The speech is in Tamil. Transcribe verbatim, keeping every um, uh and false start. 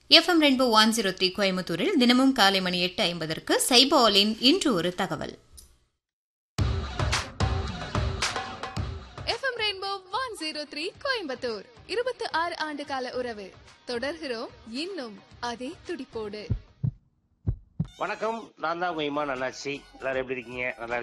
FM rainbow one zero three கோயம்புத்தூரில் தினமும் காலை மணி எட்டு ஐம்பதற்கு சைபாலின் இன்று ஒரு தகவல். FM rainbow one zero three Coimbatore இருபத்தி ஆறு ஆண்டு கால உறவு தொடர்கிறோம் இன்னும் அதே துடிப்போடு. வணக்கம், நான் தான் உங்க இமான் அண்ணாச்சி. எல்லாரும் எப்படி இருக்கீங்க? நல்லா